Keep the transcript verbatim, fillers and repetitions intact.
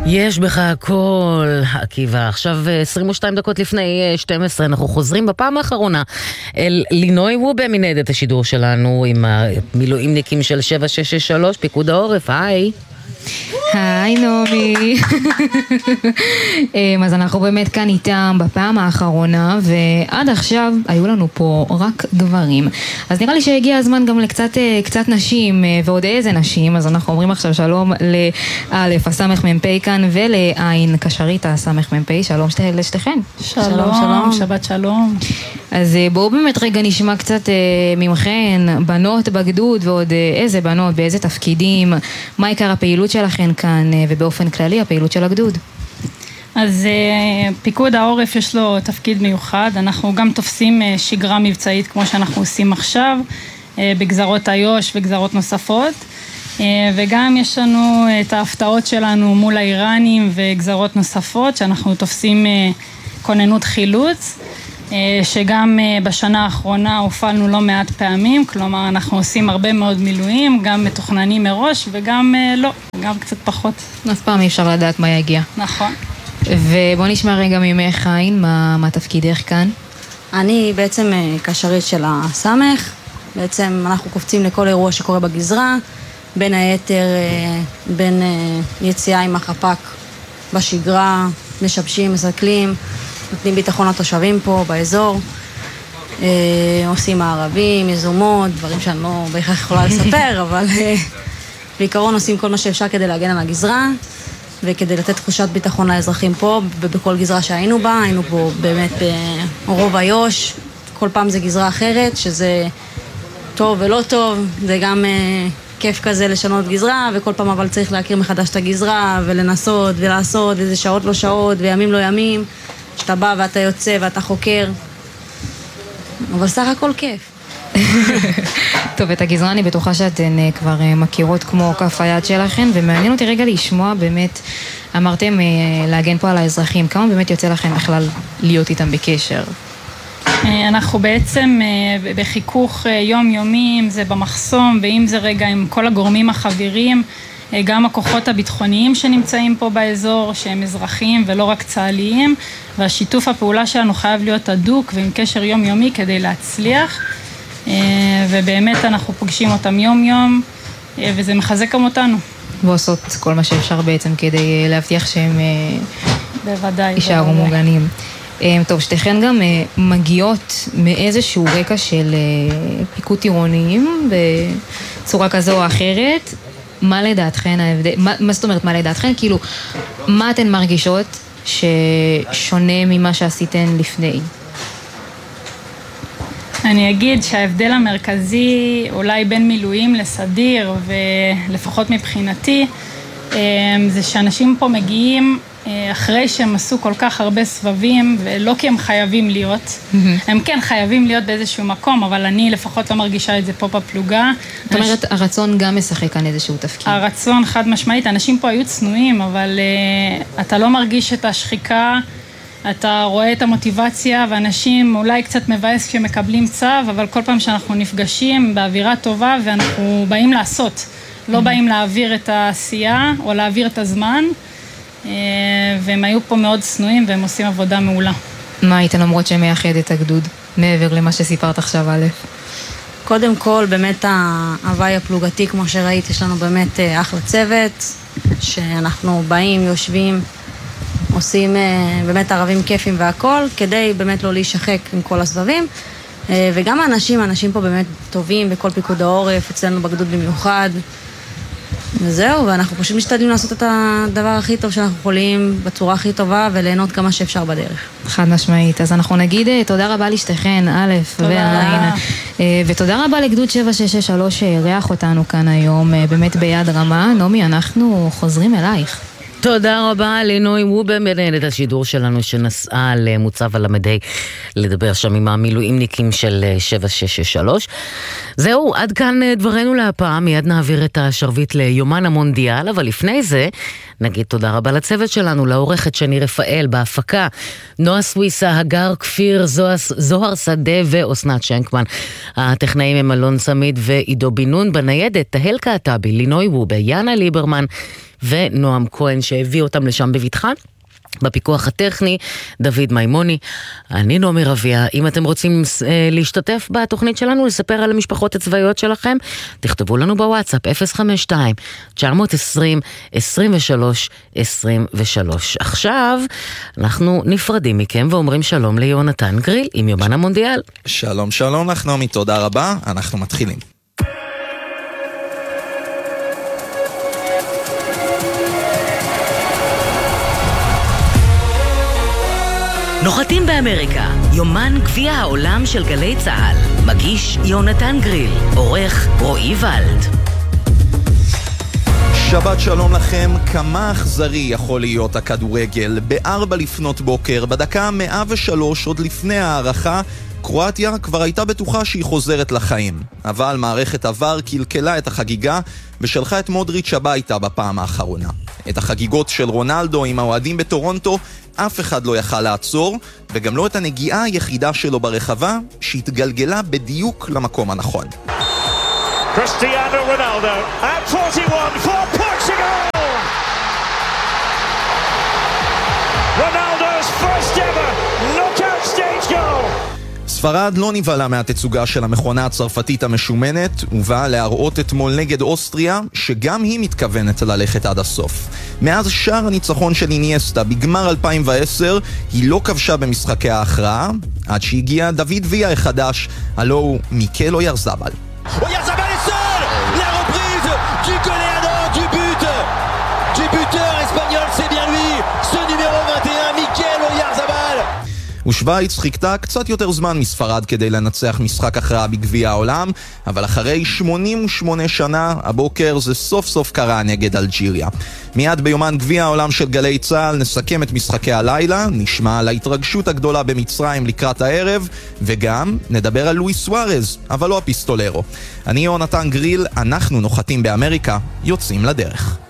יש בך הכל, עקיבא. עכשיו עשרים ושתיים דקות לפני שתים עשרה, אנחנו חוזרים בפעם האחרונה אל לינוי וובה מניידת השידור שלנו עם המילואימניקים של שבע שש שש שלוש, פיקוד העורף. היי. היי נעמי. אז אנחנו באמת כאן איתם בפעם האחרונה, ועד עכשיו היו לנו פה רק גברים. אז נראה לי שהגיע הזמן גם לקצת קצת נשים, ועוד איזה נשים. אז אנחנו אומרים עכשיו שלום לאלף הסמך ממפי כאן, ולעין קשרית הסמך ממפי. שלום לשתיכן. שלום, שלום, שלום, שבת שלום. אז בואו באמת רגע נשמע קצת ממכן, בנות בגדוד, ועוד איזה בנות, באיזה תפקידים, מה עיקר הפעילות שלכן כאן, ובאופן כללי הפעילות של הגדוד. אז פיקוד העורף יש לו תפקיד מיוחד, אנחנו גם תופסים שגרה מבצעית כמו שאנחנו עושים עכשיו, בגזרות איו"ש וגזרות נוספות, וגם יש לנו את ההפתעות שלנו מול האיראנים וגזרות נוספות, שאנחנו תופסים כוננות חילוץ, שגם בשנה האחרונה הופעלנו לא מעט פעמים, כלומר אנחנו עושים הרבה מאוד מילואים, גם מתוכננים מראש וגם לא, גם קצת פחות. אף פעם אי אפשר לדעת מה יגיע. נכון. ובוא נשמע רגע ממך עין, מה, מה תפקידך כאן? אני בעצם קשרית של הסמך, בעצם אנחנו קופצים לכל אירוע שקורה בגזרה, בין היתר בין יציאה עם החפ"ק בשגרה, משבשים, מסקלים, נותנים ביטחון לתושבים פה באזור, אה, עושים מערבים, יזומות, דברים שאני לא בהכרח יכולה לספר, אבל אה, בעיקרון עושים כל מה שאפשר כדי להגן על הגזרה, וכדי לתת תחושת ביטחון לאזרחים פה, ובכל גזרה שהיינו בה, היינו פה באמת ברוב איו"ש, כל פעם זה גזרה אחרת, שזה טוב ולא טוב, זה גם אה, כיף כזה לשנות גזרה, וכל פעם אבל צריך להכיר מחדש את הגזרה, ולנסות ולעשות, וזה שעות לא שעות, וימים לא ימים, שאתה בא ואתה יוצא ואתה חוקר, אבל סך הכל כיף. טוב, את הגזרה אני בטוחה שאתן כבר מכירות כמו כף היד שלכן, ומעניין אותי רגע לשמוע, באמת, אמרתם להגן פה על האזרחים, כמה באמת יוצא לכם בכלל להיות איתם בקשר? אנחנו בעצם בחיכוך יומיומי, אם זה במחסום ואם זה רגע עם כל הגורמים החבירים, גם הכוחות הביטחוניים שנמצאים פה באזור, שהם אזרחיים ולא רק צה"ליים, והשיתוף הפעולה שלנו חייב להיות הדוק ועם קשר יומיומי כדי להצליח, ובאמת אנחנו פוגשים אותם יום יום, וזה מחזק גם אותנו. ועושות כל מה שאפשר בעצם כדי להבטיח שהם בוודאי, יישארו מוגנים. טוב, שתיכן גם מגיעות מאיזשהו רקע של פיקוד עירוניים בצורה כזו או אחרת. מה לדעתכן ההבדל, מה, מה זאת אומרת מה לדעתכן? כאילו, מה אתן מרגישות ששונה ממה שעשיתן לפני? אני אגיד שההבדל המרכזי אולי בין מילואים לסדיר, ולפחות מבחינתי, זה שאנשים פה מגיעים אחרי שהם עשו כל כך הרבה סבבים, ולא כי הם חייבים להיות, הם כן חייבים להיות באיזשהו מקום, אבל אני לפחות לא מרגישה את זה פה בפלוגה. זאת אומרת, הרצון גם משחק כאן איזשהו תפקיד. הרצון חד משמעית, אנשים פה היו צנועים, אבל אתה לא מרגיש את השחיקה, אתה רואה את המוטיבציה, ואנשים אולי קצת מבאס כשמקבלים צו, אבל כל פעם שאנחנו נפגשים באווירה טובה, ואנחנו באים לעשות, לא באים להעביר את העשייה, או להעביר את הזמן, והם היו פה מאוד צנועים, והם עושים עבודה מעולה. מה הייתן אומרות שמייחד את הגדוד, מעבר למה שסיפרת עכשיו, א'? קודם כל, באמת ההוואי הפלוגתי, כמו שראית, יש לנו באמת אחלה צוות, שאנחנו באים, יושבים, עושים באמת ערבים כיפים והכל, כדי באמת לא להישחק עם כל הסבבים, וגם האנשים, האנשים פה באמת טובים, בכל פיקוד העורף, אצלנו בגדוד במיוחד, וזהו, ואנחנו פשוט משתדלים לעשות את הדבר הכי טוב שאנחנו יכולים בצורה הכי טובה וליהנות כמה שאפשר בדרך. חד משמעית. אז אנחנו נגיד תודה רבה לשתיכן, א' ועין, ותודה רבה לגדוד שבע שש שש שלוש שאירח אותנו כאן היום, באמת ביד רמה. נעמי, אנחנו חוזרים אלייך. תודה רבה לינוי וובה מניידת השידור שלנו שנסעה למוצב על המדי לדבר שם עם המילואימניקים של שבע שש שש שלוש. זהו, עד כאן דברנו להפעם, מיד נעביר את השרביט ליומן המונדיאל, אבל לפני זה נגיד תודה רבה לצוות שלנו, לעורכת שני רפאל, בהפקה, נועה סוויסה, הגר כפיר, זוהר שדה ואוסנת שנקמן. הטכנאים הם אלון סמיד ועידו בינון, בניידת, תהל קעטבי, לינוי וובה, יאנה ליברמן ונועם כהן שהביא אותם לשם בביטחה. בפיקוח הטכני, דוד מימוני. אני נעמי רביה. אם אתם רוצים אה, להשתתף בתוכנית שלנו, לספר על המשפחות הצבאיות שלכם, תכתבו לנו בוואטסאפ אפס חמש שתיים תשע עשרים עשרים ושלוש עשרים ושלוש. עכשיו אנחנו נפרדים מכם ואומרים שלום ליונתן גריל עם יומן המונדיאל. שלום שלום לך נעמי, תודה רבה. אנחנו מתחילים. נוחתים באמריקה, יומן גביע העולם של גלי צהל. מגיש יונתן גריל, עורך רועי ולד. שבת שלום לכם. כמה אכזרי יכול להיות הכדורגל. בארבע לפנות בוקר, בדקה מאה ושלוש, עוד לפני הערכה, קרואטיה כבר הייתה בטוחה שהיא חוזרת לחיים. אבל מערכת עבר קלקלה את החגיגה ושלחה את מודריץ' הביתה בפעם האחרונה. את החגיגות של רונלדו עם האוהדים בטורונטו אף אחד לא יכל לעצור, וגם לא את הנגיעה היחידה שלו ברחבה שהתגלגלה בדיוק למקום הנכון. Cristiano Ronaldo at forty-one for Portugal! Ronaldo's first ever knockout stage goal! ספרד לא נבהלה מהתצוגה של המכונה הצרפתית המשומנת, ובאה להראות אתמול נגד אוסטריה שגם היא מתכוונת ללכת עד הסוף. מאז שער הניצחון של אינייסטה בגמר אלפיים ועשר היא לא כבשה במשחקי ההכרעה, עד שהגיע דוד ויה החדש, הלא הוא מיקל אוירזבל. Oyarzabal est seul! La reprise du Coléano du but! Du buteur espagnol, c'est bien lui! Ce numéro vingt et un, Mikel Oyarzabal! ושוויץ חיכתה קצת יותר זמן מספרד כדי לנצח משחק הכרעה בגביע העולם, אבל אחרי שמונים ושמונה שנה, הבוקר זה סוף סוף קרה נגד אלג'יריה. מיד ביומן גביע העולם של גלי צהל נסכם את משחקי הלילה, נשמע על ההתרגשות הגדולה במצרים לקראת הערב, וגם נדבר על לואיס סוארז, אבל לא הפיסטולרו. אני יונתן גריל, אנחנו נוחתים באמריקה, יוצאים לדרך.